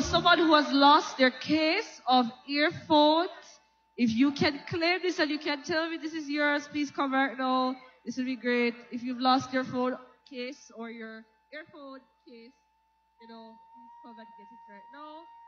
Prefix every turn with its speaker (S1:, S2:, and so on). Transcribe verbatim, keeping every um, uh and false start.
S1: someone who has lost their case of earphones, if you can claim this and you can tell me this is yours, please come right now. This would be great. If you've lost your phone case or your earphone case, you know, please come and get it right now.